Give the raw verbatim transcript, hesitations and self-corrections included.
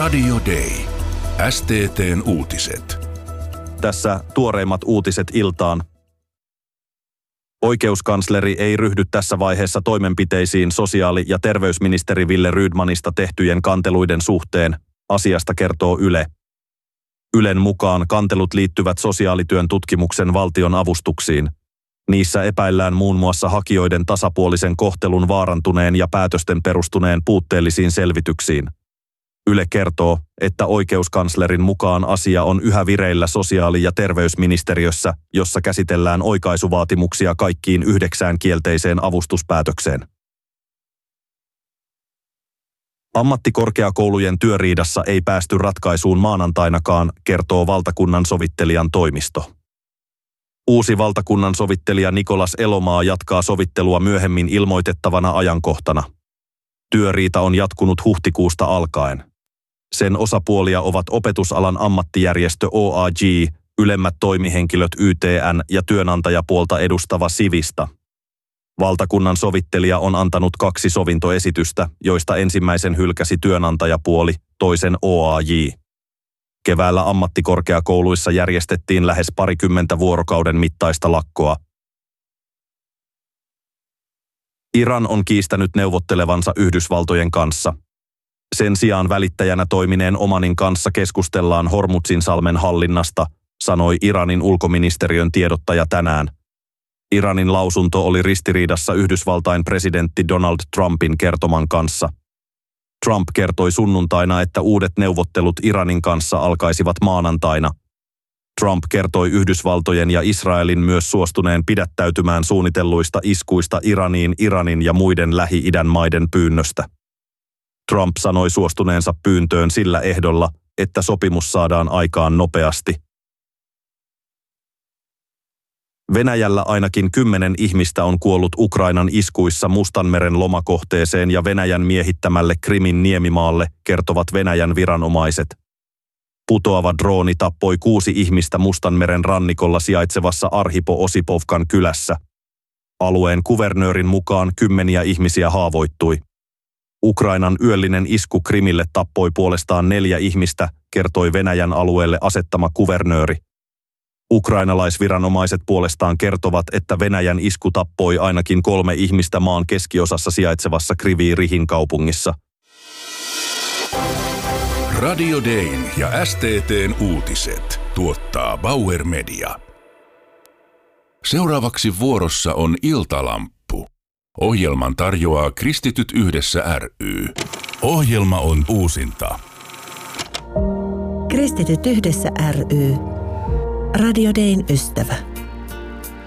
Radio Day. S T T:n uutiset. Tässä tuoreimmat uutiset iltaan. Oikeuskansleri ei ryhdy tässä vaiheessa toimenpiteisiin sosiaali- ja terveysministeri Wille Rydmanista tehtyjen kanteluiden suhteen, asiasta kertoo Yle. Ylen mukaan kantelut liittyvät sosiaalityön tutkimuksen valtion avustuksiin. Niissä epäillään muun muassa hakijoiden tasapuolisen kohtelun vaarantuneen ja päätösten perustuneen puutteellisiin selvityksiin. Yle kertoo, että oikeuskanslerin mukaan asia on yhä vireillä sosiaali- ja terveysministeriössä, jossa käsitellään oikaisuvaatimuksia kaikkiin yhdeksään kielteiseen avustuspäätökseen. Ammattikorkeakoulujen työriidassa ei päästy ratkaisuun maanantainakaan, kertoo valtakunnan sovittelijan toimisto. Uusi valtakunnan sovittelija Nikolas Elomaa jatkaa sovittelua myöhemmin ilmoitettavana ajankohtana. Työriita on jatkunut huhtikuusta alkaen. Sen osapuolia ovat opetusalan ammattijärjestö O A J, ylemmät toimihenkilöt Y T N ja työnantajapuolta edustava Sivista. Valtakunnan sovittelija on antanut kaksi sovintoesitystä, joista ensimmäisen hylkäsi työnantajapuoli, toisen O A J. Keväällä ammattikorkeakouluissa järjestettiin lähes parikymmentä vuorokauden mittaista lakkoa. Iran on kiistänyt neuvottelevansa Yhdysvaltojen kanssa. Sen sijaan välittäjänä toimineen Omanin kanssa keskustellaan Hormuzin-salmen hallinnasta, sanoi Iranin ulkoministeriön tiedottaja tänään. Iranin lausunto oli ristiriidassa Yhdysvaltain presidentti Donald Trumpin kertoman kanssa. Trump kertoi sunnuntaina, että uudet neuvottelut Iranin kanssa alkaisivat maanantaina. Trump kertoi Yhdysvaltojen ja Israelin myös suostuneen pidättäytymään suunnitelluista iskuista Iraniin Iranin ja muiden Lähi-idän maiden pyynnöstä. Trump sanoi suostuneensa pyyntöön sillä ehdolla, että sopimus saadaan aikaan nopeasti. Venäjällä ainakin kymmenen ihmistä on kuollut Ukrainan iskuissa Mustanmeren lomakohteeseen ja Venäjän miehittämälle Krimin niemimaalle, kertovat Venäjän viranomaiset. Putoava drooni tappoi kuusi ihmistä Mustanmeren rannikolla sijaitsevassa Arhipo-Osipovkan kylässä. Alueen kuvernöörin mukaan kymmeniä ihmisiä haavoittui. Ukrainan yöllinen isku Krimille tappoi puolestaan neljä ihmistä, kertoi Venäjän alueelle asettama kuvernööri. Ukrainalaisviranomaiset puolestaan kertovat, että Venäjän isku tappoi ainakin kolme ihmistä maan keskiosassa sijaitsevassa Kryvyi-Rihin kaupungissa. Radio Dayn ja S T T:n uutiset tuottaa Bauer Media. Seuraavaksi vuorossa on Iltalamppu. Ohjelman tarjoaa Kristityt yhdessä ry. Ohjelma on uusinta. Kristityt yhdessä ry. Radio Dayn ystävä.